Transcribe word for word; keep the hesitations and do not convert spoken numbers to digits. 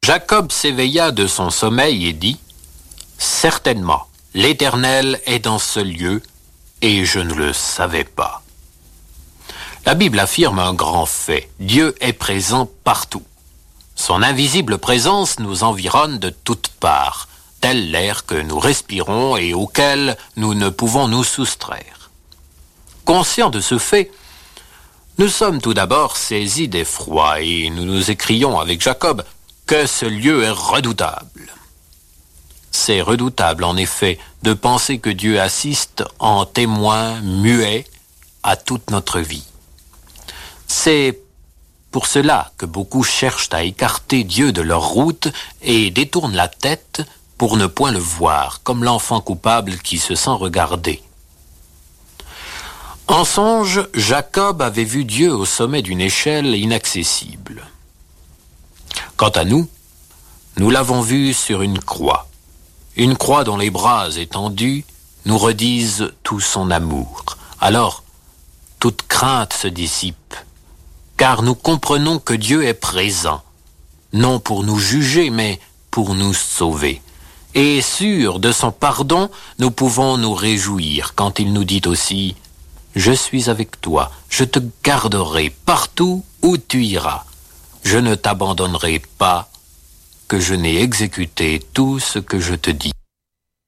Jacob s'éveilla de son sommeil et dit « Certainement, l'Éternel est dans ce lieu, et je ne le savais pas. » La Bible affirme un grand fait. Dieu est présent partout. Son invisible présence nous environne de toutes parts, tel l'air que nous respirons et auquel nous ne pouvons nous soustraire. Conscients de ce fait, nous sommes tout d'abord saisis d'effroi et nous nous écrions avec Jacob que ce lieu est redoutable. C'est redoutable en effet de penser que Dieu assiste en témoin muet à toute notre vie. C'est pour cela que beaucoup cherchent à écarter Dieu de leur route et détournent la tête pour ne point le voir, comme l'enfant coupable qui se sent regardé. En songe, Jacob avait vu Dieu au sommet d'une échelle inaccessible. Quant à nous, nous l'avons vu sur une croix, une croix dont les bras étendus nous redisent tout son amour. Alors, toute crainte se dissipe, car nous comprenons que Dieu est présent, non pour nous juger, mais pour nous sauver. Et sûrs de son pardon, nous pouvons nous réjouir quand il nous dit aussi « Je suis avec toi, je te garderai partout où tu iras. Je ne t'abandonnerai pas, que je n'ai exécuté tout ce que je te dis. »